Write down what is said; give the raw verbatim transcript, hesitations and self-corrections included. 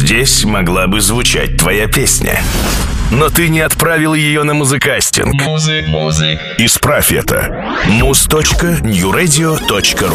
Здесь могла бы звучать твоя песня. Но ты не отправил ее на музыкастинг. Музык, музык. Исправь это. муз точка нью радио точка ру